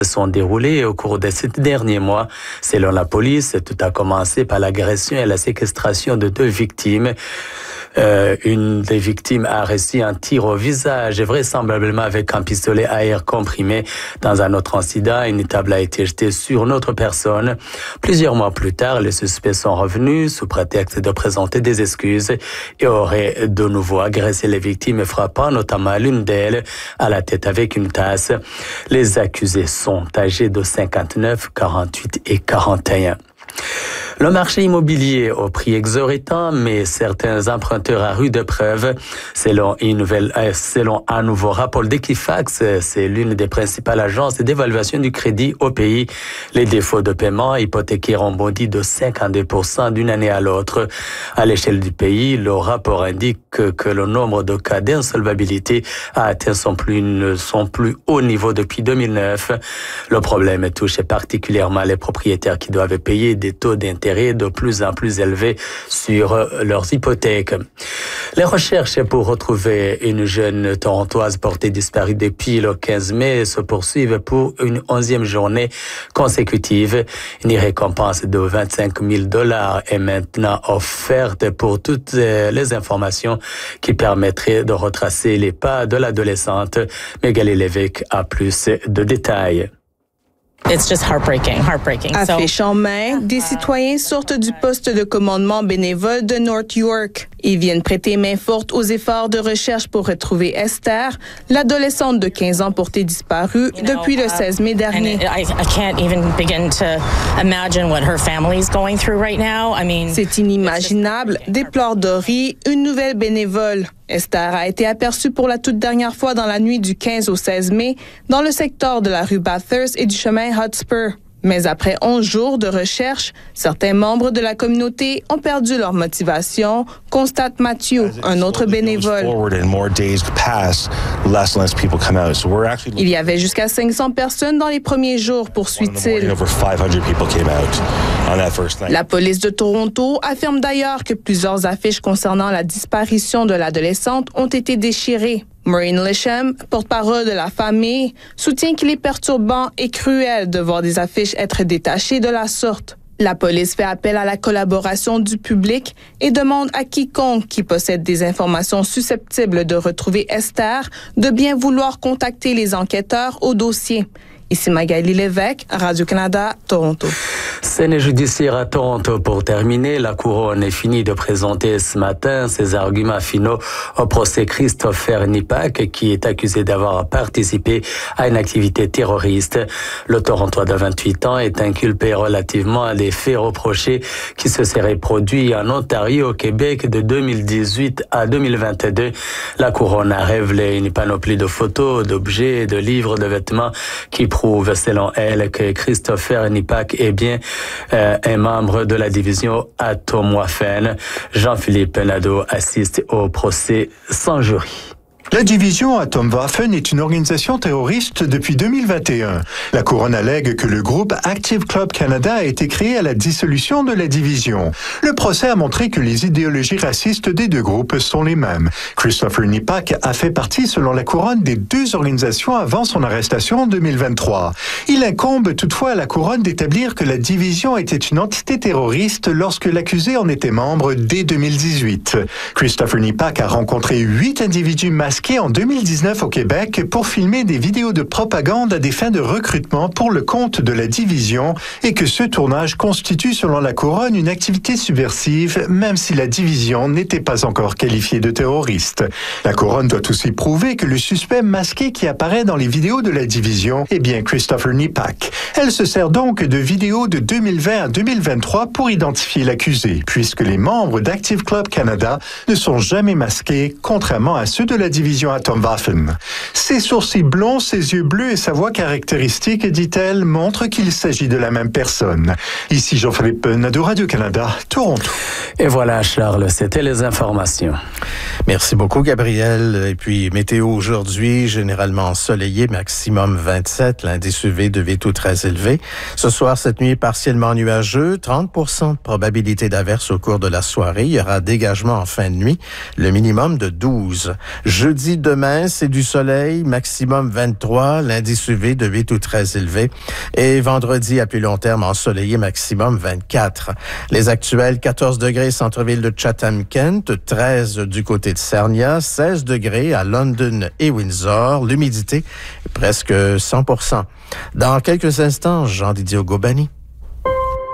se sont déroulées au cours de ces derniers mois. Selon la police, tout a commencé par l'agression et la séquestration de 2 victimes. Une des victimes a reçu un tir au visage, vraisemblablement avec un pistolet à air comprimé. Dans un autre incident, une table a été jetée sur une autre personne. Plusieurs mois plus tard, les suspects sont revenus sous prétexte de présenter des excuses et auraient de nouveau agressé les victimes, frappant notamment l'une d'elles à la tête avec une tasse. Les accusés sont âgés de 59, 48 et 41. Le marché immobilier au prix exorbitant, mais certains emprunteurs à rude preuve. Selon un nouveau rapport d'Equifax, c'est l'une des principales agences d'évaluation du crédit au pays. Les défauts de paiement hypothécaires ont bondi de 52% d'une année à l'autre. À l'échelle du pays, le rapport indique que le nombre de cas d'insolvabilité a atteint son plus haut niveau depuis 2009. Le problème touche particulièrement les propriétaires qui doivent payer des taux d'intérêt de plus en plus élevés sur leurs hypothèques. Les recherches pour retrouver une jeune Torontoise portée disparue depuis le 15 mai se poursuivent pour une 11e journée consécutive. Une récompense de $25,000 est maintenant offerte pour toutes les informations qui permettraient de retracer les pas de l'adolescente. Magali Lévesque a plus de détails. It's just heartbreaking. Affiche en main, des citoyens sortent du poste de commandement bénévole de North York. Ils viennent prêter main forte aux efforts de recherche pour retrouver Esther, l'adolescente de 15 ans portée disparue depuis le 16 mai dernier. I can't even begin to imagine what her family is going through right now. C'est inimaginable, déplore Dory, une nouvelle bénévole. Esther a été aperçue pour la toute dernière fois dans la nuit du 15 au 16 mai dans le secteur de la rue Bathurst et du chemin Hotspur. Mais après 11 jours de recherche, certains membres de la communauté ont perdu leur motivation, constate Mathieu, un autre bénévole. Il y avait jusqu'à 500 personnes dans les premiers jours, poursuit-il. La police de Toronto affirme d'ailleurs que plusieurs affiches concernant la disparition de l'adolescente ont été déchirées. Maureen Lisham, porte-parole de la famille, soutient qu'il est perturbant et cruel de voir des affiches être détachées de la sorte. La police fait appel à la collaboration du public et demande à quiconque qui possède des informations susceptibles de retrouver Esther de bien vouloir contacter les enquêteurs au dossier. Ici Magali Lévesque, Radio-Canada, Toronto. Scène judiciaire à Toronto. Pour terminer, la couronne est finie de présenter ce matin ses arguments finaux au procès Christopher Nipak, qui est accusé d'avoir participé à une activité terroriste. Le Torontois de 28 ans est inculpé relativement à des faits reprochés qui se seraient produits en Ontario, au Québec, de 2018 à 2022. La couronne a révélé une panoplie de photos, d'objets, de livres, de vêtements qui prouve, selon elle, que Christopher Nipak est bien un membre de la division Atomwaffen. Jean-Philippe Nadeau assiste au procès sans jury. La division Atomwaffen est une organisation terroriste depuis 2021. La couronne allègue que le groupe Active Club Canada a été créé à la dissolution de la division. Le procès a montré que les idéologies racistes des deux groupes sont les mêmes. Christopher Nipak a fait partie, selon la couronne, des deux organisations avant son arrestation en 2023. Il incombe toutefois à la couronne d'établir que la division était une entité terroriste lorsque l'accusé en était membre dès 2018. Christopher Nipak a rencontré 8 individus masqués en 2019 au Québec pour filmer des vidéos de propagande à des fins de recrutement pour le compte de la division et que ce tournage constitue, selon la couronne, une activité subversive, même si la division n'était pas encore qualifiée de terroriste. La couronne doit aussi prouver que le suspect masqué qui apparaît dans les vidéos de la division est bien Christopher Nipak. Elle se sert donc de vidéos de 2020 à 2023 pour identifier l'accusé, puisque les membres d'Active Club Canada ne sont jamais masqués, contrairement à ceux de la division Atomwaffen. Ses sourcils blonds, ses yeux bleus et sa voix caractéristique, dit-elle, montrent qu'il s'agit de la même personne. Ici Jean-Philippe Nadeau, Radio-Canada, Toronto. Et voilà, Charles, c'était les informations. Merci beaucoup, Gabriel. Et puis, météo aujourd'hui, généralement ensoleillé, maximum 27, l'indice UV devait tout très élevé. Ce soir, cette nuit, partiellement nuageux, 30% de probabilité d'averse au cours de la soirée. Il y aura dégagement en fin de nuit, le minimum de 12. Jeudi, Mercredi, demain, c'est du soleil, maximum 23, l'indice UV de 8 ou 13 élevé. Et vendredi, à plus long terme, ensoleillé, maximum 24. Les actuels, 14 degrés centre-ville de Chatham-Kent, 13 du côté de Sarnia, 16 degrés à London et Windsor. L'humidité est presque 100%. Dans quelques instants, Jean-Didier Ogobani.